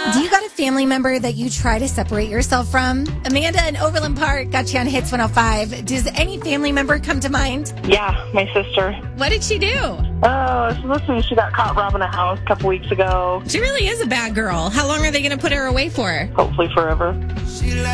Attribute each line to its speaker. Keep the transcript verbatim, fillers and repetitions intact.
Speaker 1: Do you got a family member that you try to separate yourself from? Amanda in Overland Park got you on Hits one oh five. Does any family member come to mind?
Speaker 2: Yeah, my sister.
Speaker 1: What did she do?
Speaker 2: Oh, so listen, she got caught robbing a house a couple weeks ago.
Speaker 1: She really is a bad girl. How long are they going to put her away for?
Speaker 2: Hopefully forever.